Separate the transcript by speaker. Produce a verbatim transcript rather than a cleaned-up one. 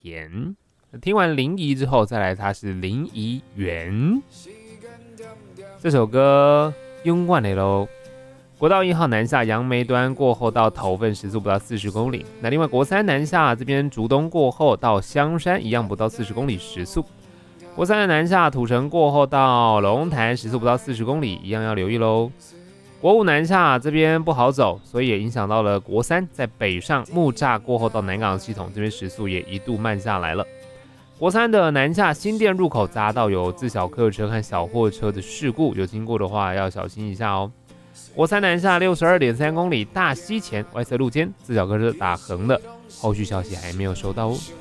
Speaker 1: 田。听完临沂之后，再来它是临沂园。这首歌慵惯的喽。国道一号南下杨梅端过后到头份时速不到四十公里。那另外国三南下这边竹东过后到香山一样不到四十公里时速。国三的南下土城过后到龙潭时速不到四十公里，一样要留意喽。国五南下这边不好走，所以也影响到了国三在北上木栅过后到南港系统这边时速也一度慢下来了。国三的南下新店入口匝道有自小客车和小货车的事故，有经过的话要小心一下哦。国三南下 六十二点三公里大溪前外侧路肩自小客车打横了，后续消息还没有收到哦。